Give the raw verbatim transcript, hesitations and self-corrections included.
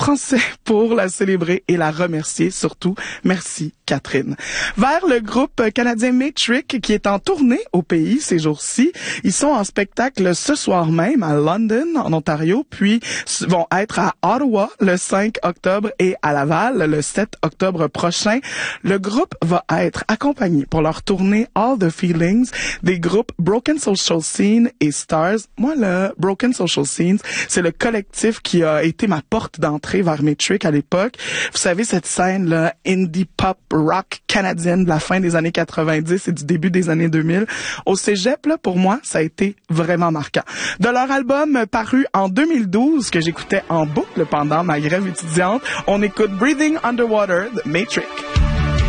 français pour la célébrer et la remercier surtout. Merci, Catherine. Vers le groupe canadien Metric qui est en tournée au pays ces jours-ci. Ils sont en spectacle ce soir même à London, en Ontario, puis vont être à Ottawa le cinq octobre et à Laval le sept octobre prochain. Le groupe va être accompagné pour leur tournée All the Feelings des groupes Broken Social Scene et Stars. Moi, le Broken Social Scenes, c'est le collectif qui a été ma porte d'entrée vers Metric à l'époque. Vous savez, cette scène-là, indie pop rock canadienne de la fin des années quatre-vingt-dix et du début des années deux mille. Au cégep, là, pour moi, ça a été vraiment marquant. De leur album paru en deux mille douze, que j'écoutais en boucle pendant ma grève étudiante, on écoute Breathing Underwater de Metric.